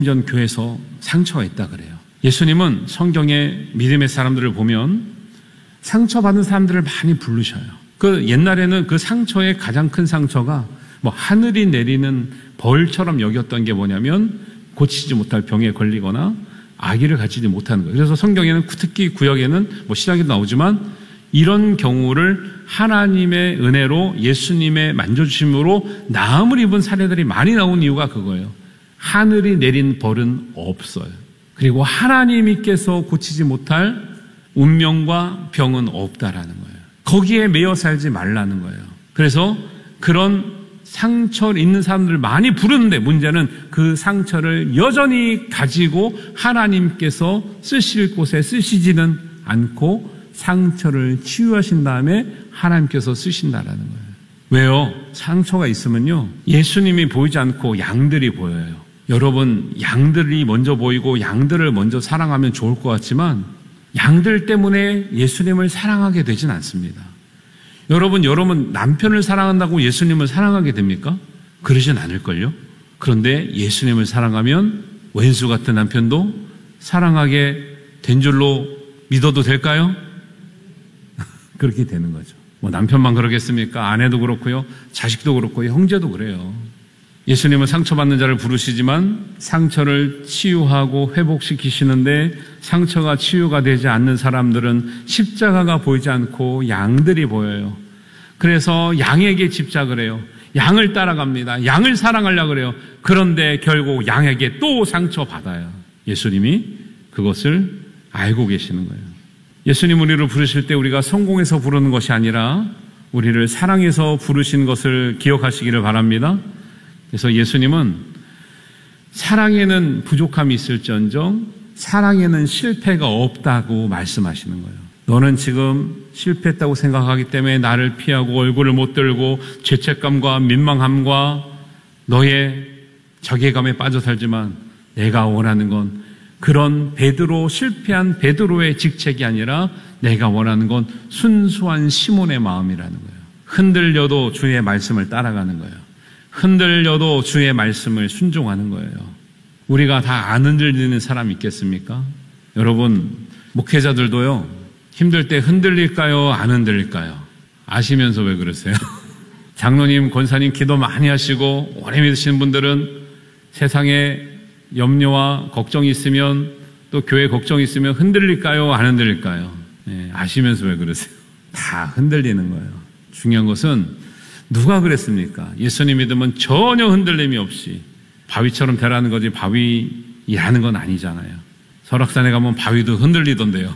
전 교회에서 상처가 있다 그래요. 예수님은 성경의 믿음의 사람들을 보면 상처받은 사람들을 많이 부르셔요. 그 옛날에는 그 상처의 가장 큰 상처가 뭐 하늘이 내리는 벌처럼 여겼던 게 뭐냐면 고치지 못할 병에 걸리거나 아기를 가지지 못하는 거예요. 그래서 성경에는 특히 구약에는 뭐 신약에도 나오지만 이런 경우를 하나님의 은혜로 예수님의 만져주심으로 나음을 입은 사례들이 많이 나온 이유가 그거예요. 하늘이 내린 벌은 없어요. 그리고 하나님께서 고치지 못할 운명과 병은 없다라는 거예요. 거기에 매여 살지 말라는 거예요. 그래서 그런 상처 있는 사람들을 많이 부르는데 문제는 그 상처를 여전히 가지고 하나님께서 쓰실 곳에 쓰시지는 않고 상처를 치유하신 다음에 하나님께서 쓰신다라는 거예요. 왜요? 상처가 있으면요, 예수님이 보이지 않고 양들이 보여요. 여러분, 양들이 먼저 보이고 양들을 먼저 사랑하면 좋을 것 같지만 양들 때문에 예수님을 사랑하게 되진 않습니다. 여러분 남편을 사랑한다고 예수님을 사랑하게 됩니까? 그러진 않을걸요? 그런데 예수님을 사랑하면 왼수 같은 남편도 사랑하게 된 줄로 믿어도 될까요? 그렇게 되는 거죠. 뭐 남편만 그러겠습니까? 아내도 그렇고요, 자식도 그렇고 형제도 그래요. 예수님은 상처받는 자를 부르시지만 상처를 치유하고 회복시키시는데 상처가 치유가 되지 않는 사람들은 십자가가 보이지 않고 양들이 보여요. 그래서 양에게 집착을 해요. 양을 따라갑니다. 양을 사랑하려고 그래요. 그런데 결국 양에게 또 상처받아요. 예수님이 그것을 알고 계시는 거예요. 예수님 우리를 부르실 때 우리가 성공해서 부르는 것이 아니라 우리를 사랑해서 부르신 것을 기억하시기를 바랍니다. 그래서 예수님은 사랑에는 부족함이 있을지언정 사랑에는 실패가 없다고 말씀하시는 거예요. 너는 지금 실패했다고 생각하기 때문에 나를 피하고 얼굴을 못 들고 죄책감과 민망함과 너의 자괴감에 빠져 살지만 내가 원하는 건 그런 실패한 베드로의 직책이 아니라 내가 원하는 건 순수한 시몬의 마음이라는 거예요. 흔들려도 주의 말씀을 따라가는 거예요. 흔들려도 주의 말씀을 순종하는 거예요. 우리가 다 안 흔들리는 사람 있겠습니까? 여러분, 목회자들도요, 힘들 때 흔들릴까요? 안 흔들릴까요? 아시면서 왜 그러세요? 장로님, 권사님 기도 많이 하시고 오래 믿으시는 분들은 세상에 염려와 걱정이 있으면 또 교회 걱정이 있으면 흔들릴까요? 안 흔들릴까요? 아시면서 왜 그러세요? 다 흔들리는 거예요. 중요한 것은 누가 그랬습니까? 예수님 믿으면 전혀 흔들림이 없이 바위처럼 되라는 거지 바위라는 건 아니잖아요. 설악산에 가면 바위도 흔들리던데요.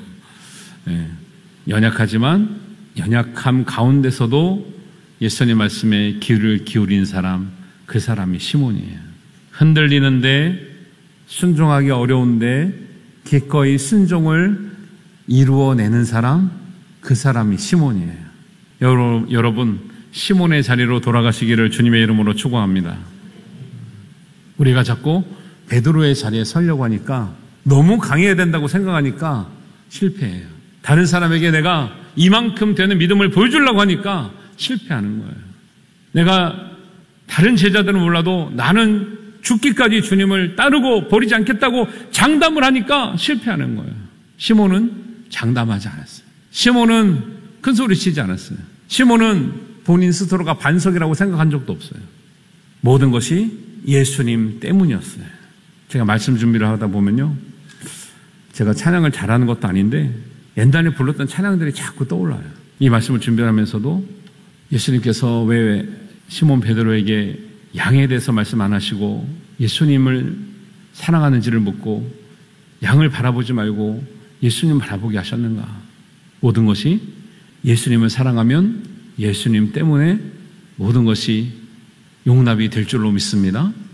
연약하지만 연약함 가운데서도 예수님 말씀에 귀를 기울인 사람, 그 사람이 시몬이에요. 흔들리는데 순종하기 어려운데 기꺼이 순종을 이루어내는 사람, 그 사람이 시몬이에요. 여러분, 시몬의 자리로 돌아가시기를 주님의 이름으로 축원합니다. 우리가 자꾸 베드로의 자리에 서려고 하니까 너무 강해야 된다고 생각하니까 실패해요. 다른 사람에게 내가 이만큼 되는 믿음을 보여주려고 하니까 실패하는 거예요. 내가 다른 제자들은 몰라도 나는 죽기까지 주님을 따르고 버리지 않겠다고 장담을 하니까 실패하는 거예요. 시몬은 장담하지 않았어요. 시몬은 큰 소리 치지 않았어요. 시몬은 본인 스스로가 반석이라고 생각한 적도 없어요. 모든 것이 예수님 때문이었어요. 제가 말씀 준비를 하다 보면요, 제가 찬양을 잘하는 것도 아닌데 옛날에 불렀던 찬양들이 자꾸 떠올라요. 이 말씀을 준비하면서도 예수님께서 왜 시몬 베드로에게 양에 대해서 말씀 안 하시고 예수님을 사랑하는지를 묻고 양을 바라보지 말고 예수님 바라보게 하셨는가? 모든 것이 예수님을 사랑하면 예수님 때문에 모든 것이 용납이 될 줄로 믿습니다.